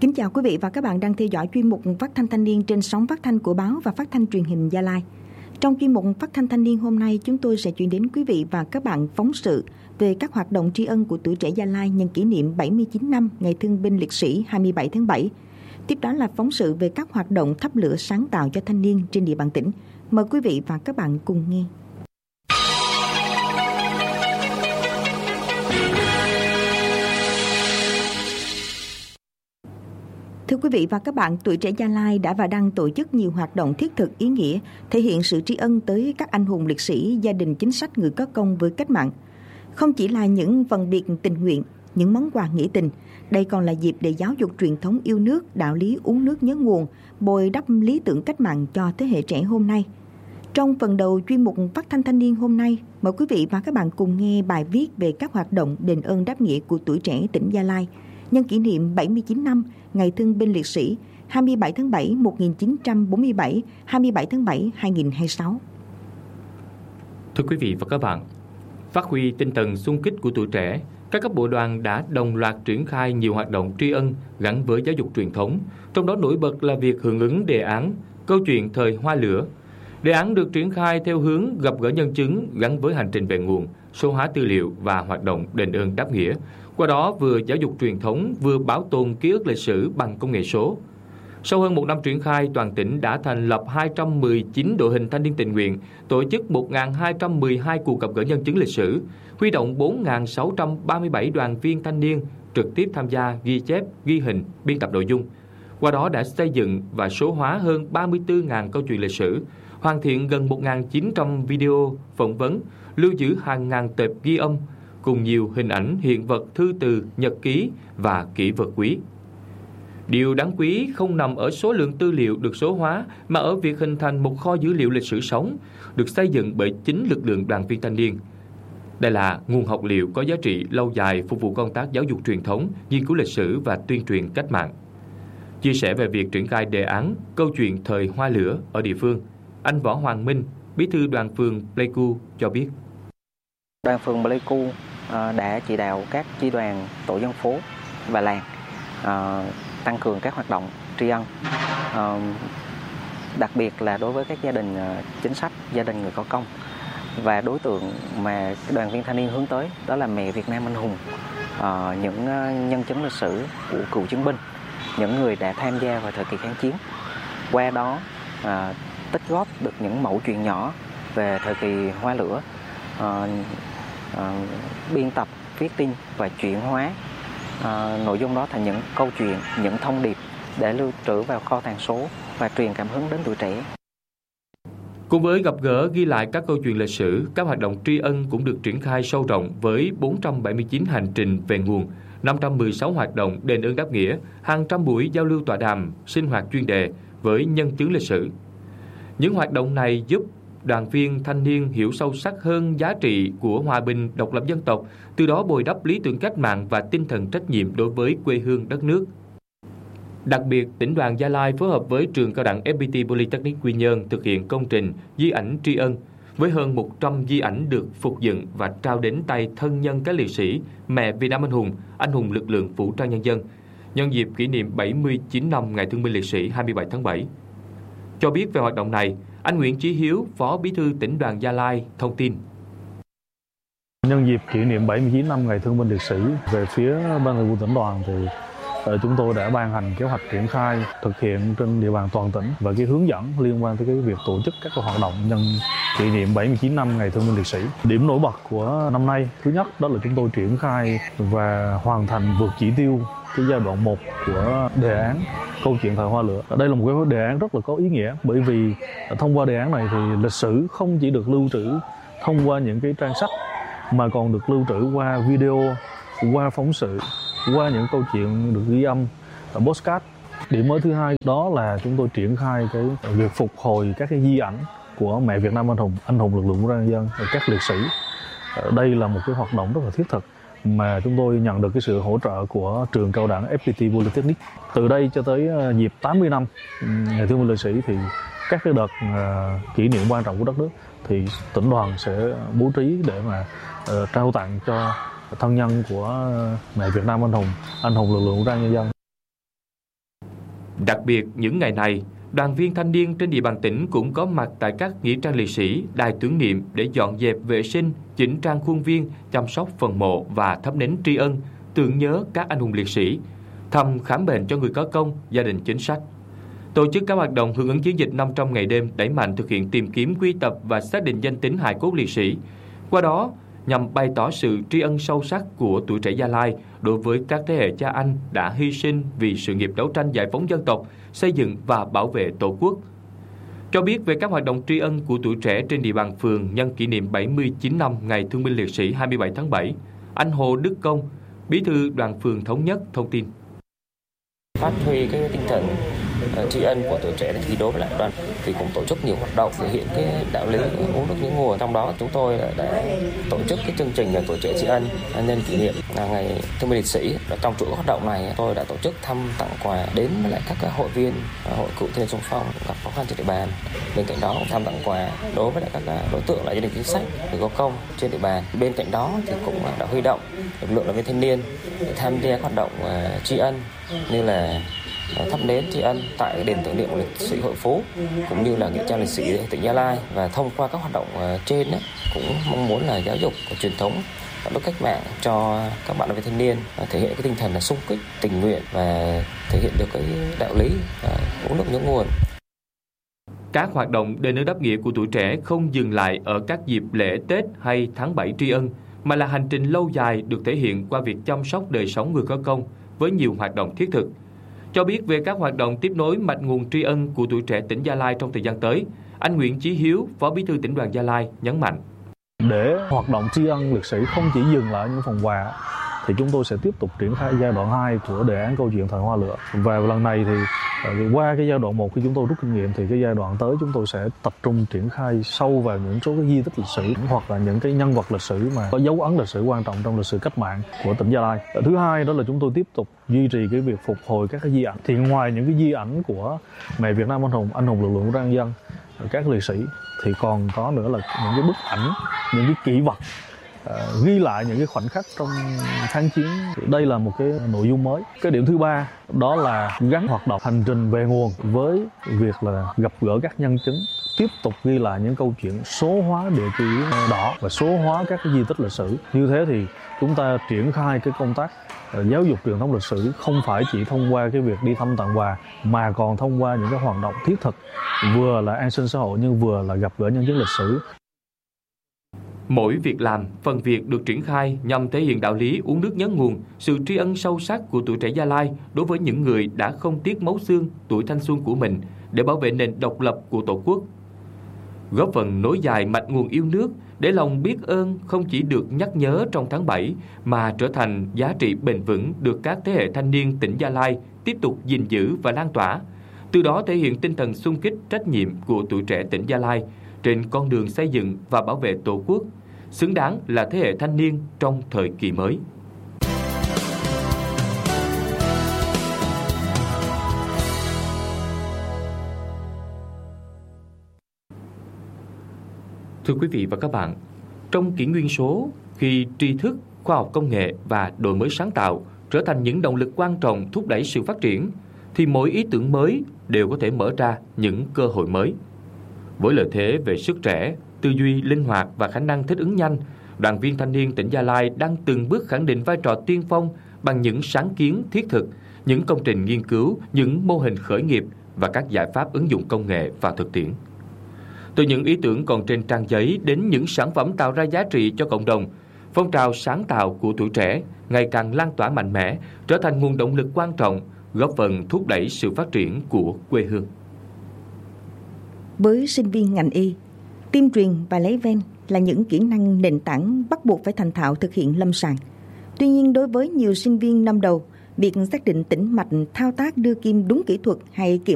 Kính chào quý vị và các bạn đang theo dõi chuyên mục Phát thanh thanh niên trên sóng phát thanh của báo và phát thanh truyền hình Gia Lai. Trong chuyên mục Phát thanh thanh niên hôm nay, chúng tôi sẽ chuyển đến quý vị và các bạn phóng sự về các hoạt động tri ân của tuổi trẻ Gia Lai nhân kỷ niệm 79 năm Ngày Thương binh Liệt sĩ 27 tháng 7. Tiếp đó là phóng sự về các hoạt động thắp lửa sáng tạo cho thanh niên trên địa bàn tỉnh. Mời quý vị và các bạn cùng nghe. Thưa quý vị và các bạn, tuổi trẻ Gia Lai đã và đang tổ chức nhiều hoạt động thiết thực ý nghĩa, thể hiện sự tri ân tới các anh hùng liệt sĩ, gia đình chính sách người có công với cách mạng. Không chỉ là những phần việc tình nguyện, những món quà nghĩa tình, đây còn là dịp để giáo dục truyền thống yêu nước, đạo lý uống nước nhớ nguồn, bồi đắp lý tưởng cách mạng cho thế hệ trẻ hôm nay. Trong phần đầu chuyên mục Phát thanh thanh niên hôm nay, mời quý vị và các bạn cùng nghe bài viết về các hoạt động đền ơn đáp nghĩa của tuổi trẻ tỉnh Gia Lai nhân kỷ niệm 79 năm Ngày Thương binh Liệt sĩ 27 tháng 7 1947, 27 tháng 7 2026. Thưa quý vị và các bạn, phát huy tinh thần xung kích của tuổi trẻ, các cấp bộ đoàn đã đồng loạt triển khai nhiều hoạt động tri ân gắn với giáo dục truyền thống, trong đó nổi bật là việc hưởng ứng đề án Câu chuyện thời hoa lửa. Đề án được triển khai theo hướng gặp gỡ nhân chứng gắn với hành trình về nguồn, số hóa tư liệu và hoạt động đền ơn đáp nghĩa. Qua đó vừa giáo dục truyền thống, vừa bảo tồn ký ức lịch sử bằng công nghệ số. Sau hơn một năm triển khai, toàn tỉnh đã thành lập 219 đội hình thanh niên tình nguyện, tổ chức 1.212 cuộc gặp gỡ nhân chứng lịch sử, huy động 4.637 đoàn viên thanh niên trực tiếp tham gia ghi chép, ghi hình, biên tập nội dung. Qua đó đã xây dựng và số hóa hơn 34.000 câu chuyện lịch sử, hoàn thiện gần 1.900 video phỏng vấn, lưu giữ hàng ngàn tệp ghi âm, cùng nhiều hình ảnh, hiện vật, thư từ, nhật ký và kỷ vật quý. Điều đáng quý không nằm ở số lượng tư liệu được số hóa, mà ở việc hình thành một kho dữ liệu lịch sử sống, được xây dựng bởi chính lực lượng đoàn viên thanh niên. Đây là nguồn học liệu có giá trị lâu dài phục vụ công tác giáo dục truyền thống, nghiên cứu lịch sử và tuyên truyền cách mạng. Chia sẻ về việc triển khai đề án Câu chuyện thời hoa lửa ở địa phương, anh Võ Hoàng Minh, bí thư đoàn phường Pleiku cho biết. Đoàn phường Pleiku đã chỉ đạo các chi đoàn, tổ dân phố và làng tăng cường các hoạt động tri ân, đặc biệt là đối với các gia đình chính sách, gia đình người có công. Và đối tượng mà đoàn viên thanh niên hướng tới đó là mẹ Việt Nam anh hùng, những nhân chứng lịch sử của cựu chiến binh, những người đã tham gia vào thời kỳ kháng chiến. Qua đó tích góp được những mẫu chuyện nhỏ về thời kỳ hoa lửa, biên tập, viết tin và chuyển hóa nội dung đó thành những câu chuyện, những thông điệp để lưu trữ vào kho tàng số và truyền cảm hứng đến tuổi trẻ. Cùng với gặp gỡ ghi lại các câu chuyện lịch sử, các hoạt động tri ân cũng được triển khai sâu rộng với 479 hành trình về nguồn, 516 hoạt động đền ơn đáp nghĩa, hàng trăm buổi giao lưu tọa đàm, sinh hoạt chuyên đề với nhân chứng lịch sử. Những hoạt động này giúp đoàn viên thanh niên hiểu sâu sắc hơn giá trị của hòa bình, độc lập dân tộc, từ đó bồi đắp lý tưởng cách mạng và tinh thần trách nhiệm đối với quê hương đất nước. Đặc biệt, tỉnh đoàn Gia Lai phối hợp với trường cao đẳng FPT Polytechnic Quy Nhơn thực hiện công trình di ảnh tri ân với hơn 100 di ảnh được phục dựng và trao đến tay thân nhân các liệt sĩ, mẹ Việt Nam anh hùng lực lượng vũ trang nhân dân, nhân dịp kỷ niệm 79 năm Ngày Thương binh Liệt sĩ 27 tháng 7. Cho biết về hoạt động này, anh Nguyễn Chí Hiếu, Phó Bí thư tỉnh đoàn Gia Lai thông tin. Nhân dịp kỷ niệm 79 năm Ngày Thương binh Liệt sĩ, về phía Ban Thường vụ tỉnh đoàn thì chúng tôi đã ban hành kế hoạch triển khai thực hiện trên địa bàn toàn tỉnh và cái hướng dẫn liên quan tới cái việc tổ chức các hoạt động nhân kỷ niệm 79 năm Ngày Thương binh Liệt sĩ. Điểm nổi bật của năm nay, thứ nhất đó là chúng tôi triển khai và hoàn thành vượt chỉ tiêu cái giai đoạn 1 của đề án Câu chuyện thời hoa lửa. Đây là một cái đề án rất là có ý nghĩa, bởi vì thông qua đề án này thì lịch sử không chỉ được lưu trữ thông qua những cái trang sách mà còn được lưu trữ qua video, qua phóng sự, qua những câu chuyện được ghi âm, podcast. Điểm mới thứ hai đó là chúng tôi triển khai cái việc phục hồi các cái di ảnh của mẹ Việt Nam anh hùng lực lượng vũ trang nhân dân, các liệt sĩ. Đây là một cái hoạt động rất là thiết thực mà chúng tôi nhận được cái sự hỗ trợ của trường cao đẳng FPT Polytechnic. Từ đây cho tới dịp 80 năm Ngày Thương binh Liệt sĩ thì các cái đợt kỷ niệm quan trọng của đất nước thì tỉnh đoàn sẽ bố trí để mà trao tặng cho thân nhân của mẹ Việt Nam anh hùng lực lượng vũ trang nhân dân. Đặc biệt, những ngày này, đoàn viên thanh niên trên địa bàn tỉnh cũng có mặt tại các nghĩa trang liệt sĩ, đài tưởng niệm để dọn dẹp vệ sinh, chỉnh trang khuôn viên, chăm sóc phần mộ và thắp nến tri ân, tưởng nhớ các anh hùng liệt sĩ, thăm khám bệnh cho người có công, gia đình chính sách. Tổ chức các hoạt động hưởng ứng chiến dịch 500 ngày đêm đẩy mạnh thực hiện tìm kiếm, quy tập và xác định danh tính hài cốt liệt sĩ. Qua đó, nhằm bày tỏ sự tri ân sâu sắc của tuổi trẻ Gia Lai đối với các thế hệ cha anh đã hy sinh vì sự nghiệp đấu tranh giải phóng dân tộc, xây dựng và bảo vệ Tổ quốc. Cho biết về các hoạt động tri ân của tuổi trẻ trên địa bàn phường nhân kỷ niệm 79 năm Ngày Thương binh Liệt sĩ 27 tháng 7, anh Hồ Đức Công, Bí thư Đoàn phường Thống Nhất thông tin. Phát huy cái tinh thần tri ân của tuổi trẻ thì đối với lại đoàn thì cũng tổ chức nhiều hoạt động thể hiện cái đạo lý uống nước nhớ nguồn. Trong đó chúng tôi đã tổ chức cái chương trình tuổi trẻ tri ân nhân kỷ niệm Ngày Thương binh Liệt sĩ. Trong chuỗi hoạt động này tôi đã tổ chức thăm tặng quà đến với lại các hội viên hội cựu thanh niên xung phong gặp khó khăn trên địa bàn. Bên cạnh đó thăm tặng quà đối với lại các đối tượng là gia đình chính sách, người có công trên địa bàn. Bên cạnh đó thì cũng đã huy động lực lượng đoàn viên thanh niên để tham gia hoạt động tri ân như là thắp nến tri ân tại đền tưởng niệm liệt sĩ Hội Phú cũng như là nghĩa trang liệt sĩ tỉnh Gia Lai. Và thông qua các hoạt động trên cũng mong muốn là giáo dục truyền thống đạo đức cách mạng cho các bạn đoàn viên thanh niên, thể hiện cái tinh thần là xung kích tình nguyện và thể hiện được cái đạo lý uống nước nhớ nguồn. Các hoạt động đền ơn đáp nghĩa của tuổi trẻ không dừng lại ở các dịp lễ Tết hay tháng 7 tri ân, mà là hành trình lâu dài được thể hiện qua việc chăm sóc đời sống người có công với nhiều hoạt động thiết thực. Cho biết về các hoạt động tiếp nối mạch nguồn tri ân của tuổi trẻ tỉnh Gia Lai trong thời gian tới, anh Nguyễn Chí Hiếu, Phó Bí thư Tỉnh đoàn Gia Lai nhấn mạnh. Để hoạt động tri ân liệt sĩ không chỉ dừng lại những phần quà, thì chúng tôi sẽ tiếp tục triển khai giai đoạn 2 của đề án câu chuyện thời hoa lửa. Và lần này thì qua cái giai đoạn 1 khi chúng tôi rút kinh nghiệm thì cái giai đoạn tới chúng tôi sẽ tập trung triển khai sâu vào những số cái di tích lịch sử hoặc là những cái nhân vật lịch sử mà có dấu ấn lịch sử quan trọng trong lịch sử cách mạng của tỉnh Gia Lai. Thứ hai đó là chúng tôi tiếp tục duy trì cái việc phục hồi các cái di ảnh. Thì ngoài những cái di ảnh của mẹ Việt Nam anh hùng lực lượng vũ trang nhân dân, các liệt sĩ thì còn có nữa là những cái bức ảnh, những cái kỷ vật ghi lại những cái khoảnh khắc trong kháng chiến. Đây là một cái nội dung mới. Cái điểm thứ ba đó là gắn hoạt động hành trình về nguồn với việc là gặp gỡ các nhân chứng, tiếp tục ghi lại những câu chuyện, số hóa địa chỉ đỏ và số hóa các cái di tích lịch sử. Như thế thì chúng ta triển khai cái công tác giáo dục truyền thống lịch sử không phải chỉ thông qua cái việc đi thăm tặng quà mà còn thông qua những cái hoạt động thiết thực, vừa là an sinh xã hội nhưng vừa là gặp gỡ nhân chứng lịch sử. Mỗi việc làm, phần việc được triển khai nhằm thể hiện đạo lý uống nước nhớ nguồn, sự tri ân sâu sắc của tuổi trẻ Gia Lai đối với những người đã không tiếc máu xương, tuổi thanh xuân của mình để bảo vệ nền độc lập của Tổ quốc. Góp phần nối dài mạch nguồn yêu nước để lòng biết ơn không chỉ được nhắc nhớ trong tháng 7 mà trở thành giá trị bền vững được các thế hệ thanh niên tỉnh Gia Lai tiếp tục gìn giữ và lan tỏa. Từ đó thể hiện tinh thần xung kích trách nhiệm của tuổi trẻ tỉnh Gia Lai trên con đường xây dựng và bảo vệ Tổ quốc, xứng đáng là thế hệ thanh niên trong thời kỳ mới. Thưa quý vị và các bạn, trong kỷ nguyên số, khi tri thức, khoa học công nghệ và đổi mới sáng tạo trở thành những động lực quan trọng thúc đẩy sự phát triển, thì mỗi ý tưởng mới đều có thể mở ra những cơ hội mới. Với lợi thế về sức trẻ, tư duy linh hoạt và khả năng thích ứng nhanh, đoàn viên thanh niên tỉnh Gia Lai đang từng bước khẳng định vai trò tiên phong bằng những sáng kiến thiết thực, những công trình nghiên cứu, những mô hình khởi nghiệp và các giải pháp ứng dụng công nghệ vào thực tiễn. Từ những ý tưởng còn trên trang giấy đến những sản phẩm tạo ra giá trị cho cộng đồng, phong trào sáng tạo của tuổi trẻ ngày càng lan tỏa mạnh mẽ, trở thành nguồn động lực quan trọng, góp phần thúc đẩy sự phát triển của quê hương. Với sinh viên ngành y, tiêm truyền và lấy ven là những kỹ năng nền tảng bắt buộc phải thành thạo thực hiện lâm sàng. Tuy nhiên, đối với nhiều sinh viên năm đầu, việc xác định tĩnh mạch, thao tác đưa kim đúng kỹ thuật hay kiểm